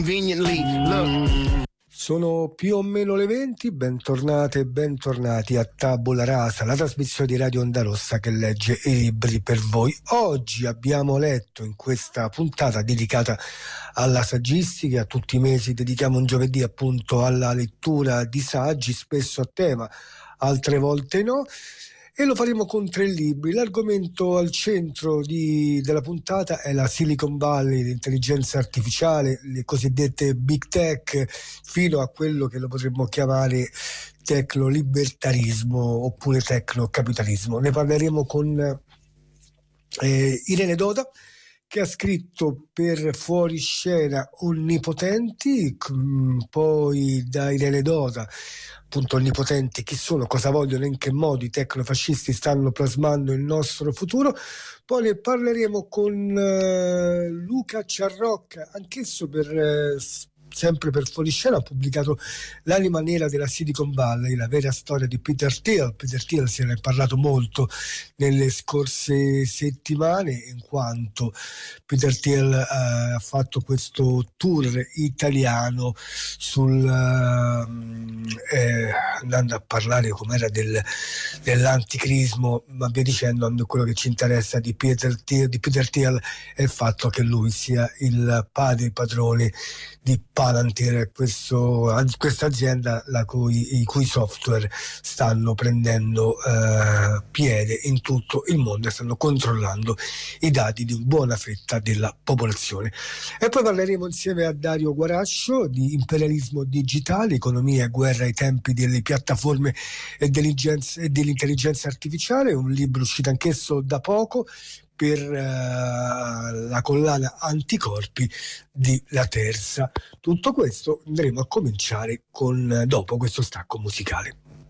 Conveniently, look. Sono più o meno le 20, bentornate e bentornati a Tabula Rasa, la trasmissione di Radio Onda Rossa che legge i libri per voi. Oggi abbiamo letto in questa puntata dedicata alla saggistica, tutti i mesi dedichiamo un giovedì appunto alla lettura di saggi, spesso a tema, altre volte no. E lo faremo con 3 libri. L'argomento al centro della puntata è la Silicon Valley, l'intelligenza artificiale, le cosiddette big tech, fino a quello che lo potremmo chiamare tecnolibertarismo oppure tecnocapitalismo. Ne parleremo con Irene Doda, che ha scritto per Fuoriscena Onnipotenti. Poi da Irene Doda, appunto, onnipotenti chi sono, cosa vogliono, in che modo i tecnofascisti stanno plasmando il nostro futuro. Poi ne parleremo con Luca Ciarrocca, anch'esso sempre per Fuoriscena, ha pubblicato L'anima nera della Silicon Valley, la vera storia di Peter Thiel. Peter Thiel se ne è parlato molto nelle scorse settimane, in quanto Peter Thiel ha fatto questo tour italiano andando a parlare com'era dell'anticrismo, ma via dicendo. Quello che ci interessa di Peter Thiel è il fatto che lui sia il padre padrone di Palantir, questa azienda i cui software stanno prendendo piede in tutto il mondo e stanno controllando i dati di una buona fetta della popolazione. E poi parleremo insieme a Dario Guarascio di imperialismo digitale, economia e guerra ai tempi delle piattaforme e dell'intelligenza artificiale, un libro uscito anch'esso da poco per la collana Anticorpi di La Terza. Tutto questo andremo a cominciare dopo questo stacco musicale.